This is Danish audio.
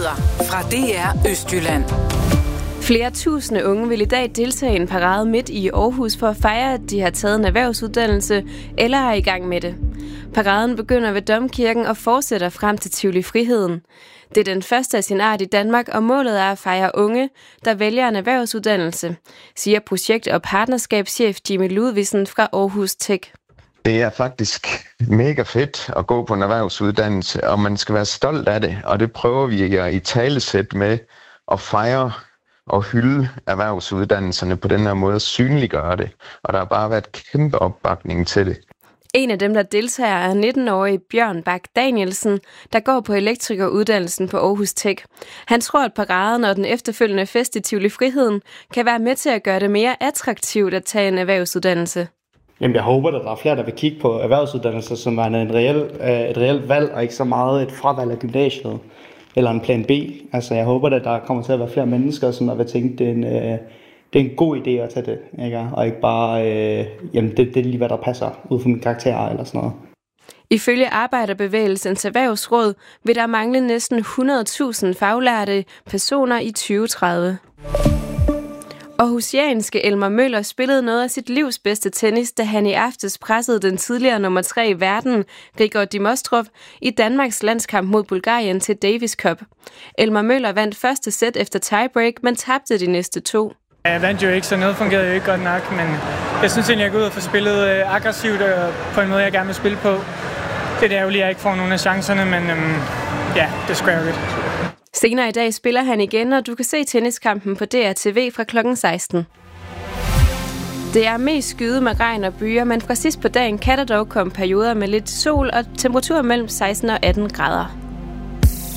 Nyheder fra DR Østjylland. Flere tusinde unge vil i dag deltage i en parade midt i Aarhus for at fejre, at de har taget en erhvervsuddannelse eller er i gang med det. Paraden begynder ved Domkirken og fortsætter frem til Tivoli Friheden. Det er den første af sin art i Danmark, og målet er at fejre unge, der vælger en erhvervsuddannelse, siger projekt- og partnerskabschef Jimmy Ludvigsen fra Aarhus Tech. Det er faktisk mega fedt at gå på en erhvervsuddannelse, og man skal være stolt af det. Og det prøver vi at italesætte med at fejre og hylde erhvervsuddannelserne på den her måde og synliggøre det. Og der har bare været kæmpe opbakning til det. En af dem, der deltager, er 19-årige Bjørn Bak Danielsen, der går på elektrikeruddannelsen på Aarhus Tech. Han tror, at paraden og den efterfølgende fest i Tivoli Friheden kan være med til at gøre det mere attraktivt at tage en erhvervsuddannelse. Jamen, jeg håber, at der er flere, der vil kigge på erhvervsuddannelser, som er et reelt valg, og ikke så meget et fravalg af gymnasiet eller en plan B. Altså, jeg håber, at der kommer til at være flere mennesker, som der vil tænke, det er en god idé at tage det, ikke? Og ikke bare, det er lige, hvad der passer ud fra min karakter eller sådan noget. Ifølge Arbejderbevægelsens Erhvervsråd vil der mangle næsten 100.000 faglærte personer i 2030. Aarhusianske Elmer Møller spillede noget af sit livs bedste tennis, da han i aftes pressede den tidligere nummer 3 i verden, Grigor Dimitrov, i Danmarks landskamp mod Bulgarien til Davis Cup. Elmer Møller vandt første sæt efter tiebreak, men tabte de næste 2. Jeg vandt jo ikke, så noget fungerede jo ikke godt nok, men jeg synes egentlig, jeg går ud og får spillet aggressivt og på en måde, jeg gerne vil spille på. Det er ærgerligt, at jeg ikke får nogen af chancerne, men det skulle jeg jo lidt. Senere i dag spiller han igen, og du kan se tenniskampen på DRTV fra kl. 16. Det er mest skyet med regn og byer, men fra sidst på dagen kan der dog komme perioder med lidt sol og temperaturer mellem 16 og 18 grader.